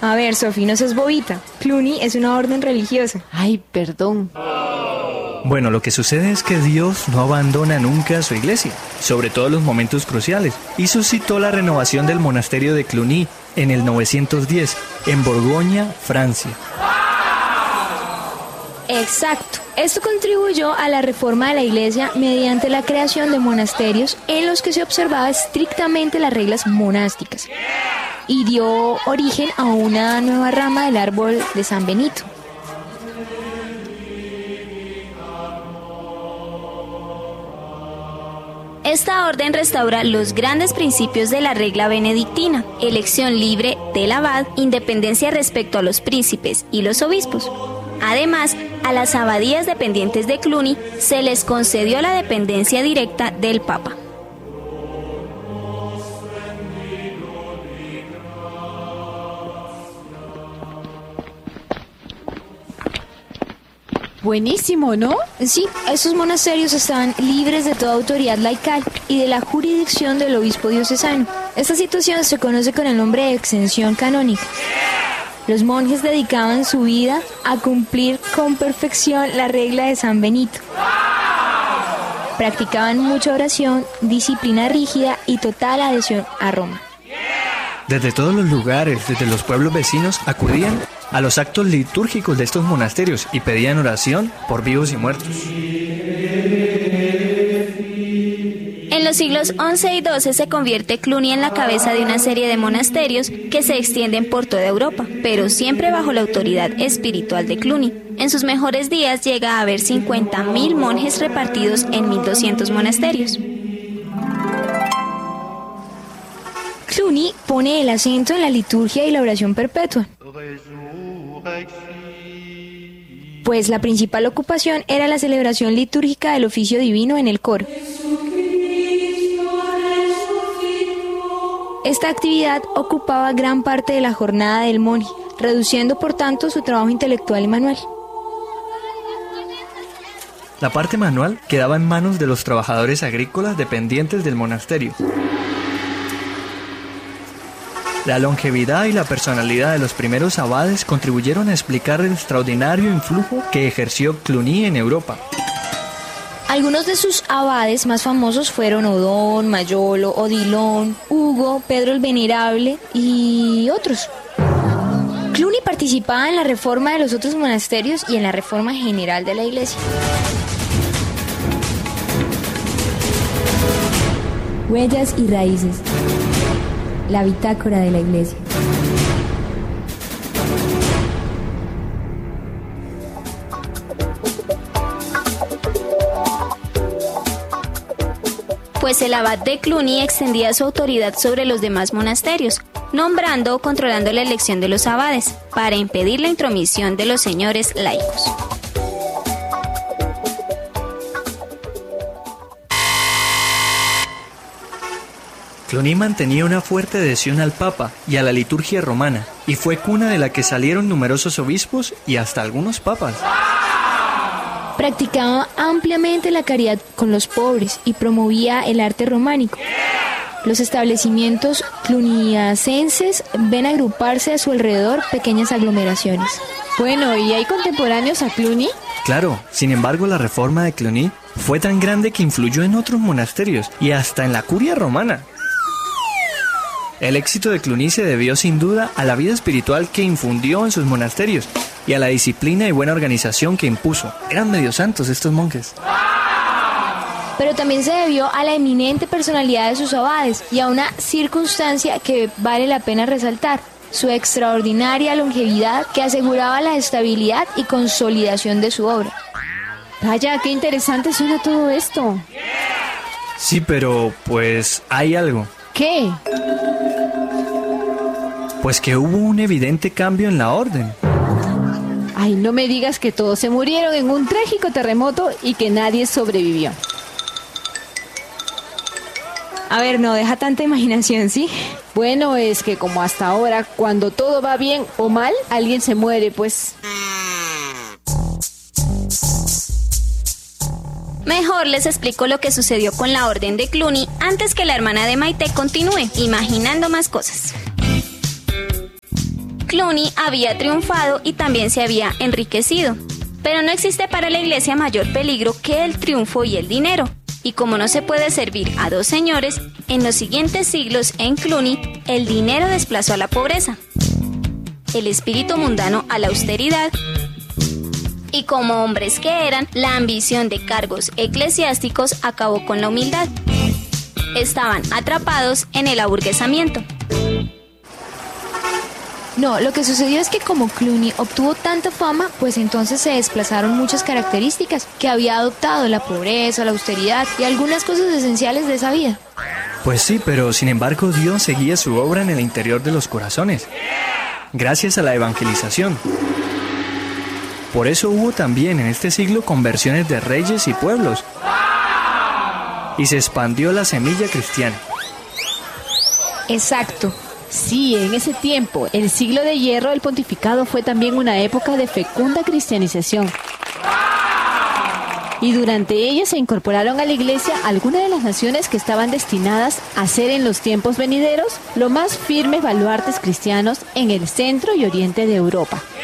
A ver, Sofi, no seas bobita. Cluny es una orden religiosa. Ay, perdón. Bueno, lo que sucede es que Dios no abandona nunca a su iglesia, sobre todo en los momentos cruciales, y suscitó la renovación del monasterio de Cluny en el 910, en Borgoña, Francia. Exacto. Esto contribuyó a la reforma de la iglesia mediante la creación de monasterios en los que se observaba estrictamente las reglas monásticas y dio origen a una nueva rama del árbol de San Benito. Esta orden restaura los grandes principios de la regla benedictina: elección libre del abad, independencia respecto a los príncipes y los obispos. Además, a las abadías dependientes de Cluny se les concedió la dependencia directa del Papa. Buenísimo, ¿no? Sí, estos monasterios estaban libres de toda autoridad laical y de la jurisdicción del obispo diocesano. Esta situación se conoce con el nombre de exención canónica. Los monjes dedicaban su vida a cumplir con perfección la regla de San Benito. Practicaban mucha oración, disciplina rígida y total adhesión a Roma. Desde todos los lugares, desde los pueblos vecinos, acudían a los actos litúrgicos de estos monasterios y pedían oración por vivos y muertos. En los siglos XI y XII se convierte Cluny en la cabeza de una serie de monasterios que se extienden por toda Europa, pero siempre bajo la autoridad espiritual de Cluny. En sus mejores días llega a haber 50.000 monjes repartidos en 1.200 monasterios. Cluny pone el acento en la liturgia y la oración perpetua, pues la principal ocupación era la celebración litúrgica del oficio divino en el coro. Esta actividad ocupaba gran parte de la jornada del monje, reduciendo por tanto su trabajo intelectual y manual. La parte manual quedaba en manos de los trabajadores agrícolas dependientes del monasterio. La longevidad y la personalidad de los primeros abades contribuyeron a explicar el extraordinario influjo que ejerció Cluny en Europa. Algunos de sus abades más famosos fueron Odón, Mayolo, Odilon, Hugo, Pedro el Venerable y otros. Cluny participaba en la reforma de los otros monasterios y en la reforma general de la iglesia. Huellas y raíces. La bitácora de la iglesia. Pues el abad de Cluny extendía su autoridad sobre los demás monasterios, nombrando o controlando la elección de los abades, para impedir la intromisión de los señores laicos. Cluny mantenía una fuerte adhesión al Papa y a la liturgia romana, y fue cuna de la que salieron numerosos obispos y hasta algunos papas. Practicaba ampliamente la caridad con los pobres y promovía el arte románico. Los establecimientos cluniacenses ven agruparse a su alrededor pequeñas aglomeraciones. Bueno, ¿y hay contemporáneos a Cluny? Claro, sin embargo, la reforma de Cluny fue tan grande que influyó en otros monasterios y hasta en la curia romana. El éxito de Cluny se debió sin duda a la vida espiritual que infundió en sus monasterios y a la disciplina y buena organización que impuso. Eran medio santos estos monjes. Pero también se debió a la eminente personalidad de sus abades y a una circunstancia que vale la pena resaltar: su extraordinaria longevidad que aseguraba la estabilidad y consolidación de su obra. Vaya, qué interesante suena todo esto. Sí, pero pues hay algo. ¿Qué? Pues que hubo un evidente cambio en la orden. Ay, no me digas que todos se murieron en un trágico terremoto y que nadie sobrevivió. A ver, no deja tanta imaginación, ¿sí? Bueno, es que como hasta ahora, cuando todo va bien o mal, alguien se muere, pues. Mejor les explico lo que sucedió con la orden de Cluny antes que la hermana de Maite continúe imaginando más cosas. Cluny había triunfado y también se había enriquecido. Pero no existe para la iglesia mayor peligro que el triunfo y el dinero. Y como no se puede servir a dos señores, en los siguientes siglos en Cluny, el dinero desplazó a la pobreza, el espíritu mundano a la austeridad, y como hombres que eran, la ambición de cargos eclesiásticos acabó con la humildad. Estaban atrapados en el aburguesamiento. No, lo que sucedió es que como Cluny obtuvo tanta fama, pues entonces se desplazaron muchas características que había adoptado: la pobreza, la austeridad y algunas cosas esenciales de esa vida. Pues sí, pero sin embargo Dios seguía su obra en el interior de los corazones, gracias a la evangelización. Por eso hubo también en este siglo conversiones de reyes y pueblos, y se expandió la semilla cristiana. Exacto. Sí, en ese tiempo, el siglo de hierro del pontificado fue también una época de fecunda cristianización. Y durante ella se incorporaron a la iglesia algunas de las naciones que estaban destinadas a ser en los tiempos venideros los más firmes baluartes cristianos en el centro y oriente de Europa.